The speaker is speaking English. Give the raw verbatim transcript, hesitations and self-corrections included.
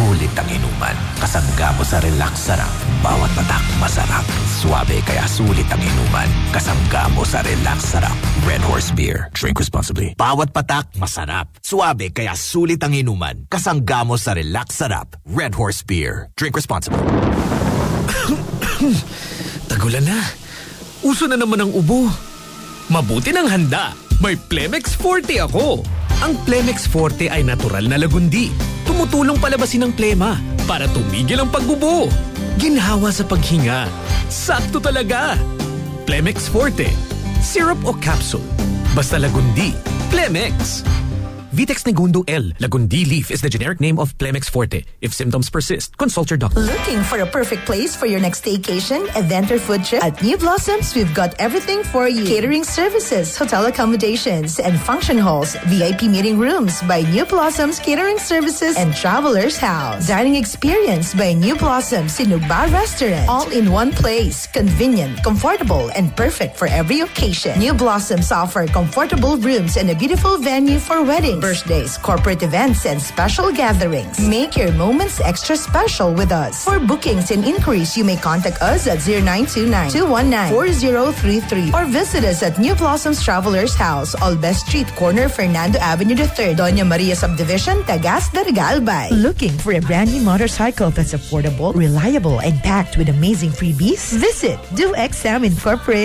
sulit ang inuman. Kasangga mo sa relax sarap. Bawat patak masarap. Suabe kaya sulit ang inuman. Kasangga mo sa relax sarap. Red Horse Beer. Drink responsibly. Bawat patak masarap. Suabe kaya sulit ang inuman. Kasangga mo sa relax sarap. Red Horse Beer. Drink responsibly. Tagulan na. Uso na naman ang ubo. Mabuti ng handa. May Plemex Forte ako. Ang Plemex Forte ay natural na lagundi. Tumutulong palabasin ang plema para tumigil ang pagbubo. Ginhawa sa paghinga. Sakto talaga. Plemex Forte. Syrup o capsule. Basta lagundi. Plemex. Vitex Negundo L. Lagundi leaf is the generic name of Plemex Forte. If symptoms persist, consult your doctor. Looking for a perfect place for your next staycation, event, or food trip? At New Blossoms, we've got everything for you. Catering services, hotel accommodations, and function halls, V I P meeting rooms by New Blossoms Catering Services and Traveler's House. Dining experience by New Blossoms Sinugba Restaurant. All in one place. Convenient, comfortable, and perfect for every occasion. New Blossoms offer comfortable rooms and a beautiful venue for weddings, birthdays, corporate events, and special gatherings. Make your moments extra special with us. For bookings and inquiries, you may contact us at zero nine two nine, two one nine, four zero three three or visit us at New Blossoms Travelers House, Olbes Street, corner Fernando Avenue the third, Doña Maria Subdivision, Tagas de Regalbay. Looking for a brand new motorcycle that's affordable, reliable, and packed with amazing freebies? Visit Do X M Incorporated.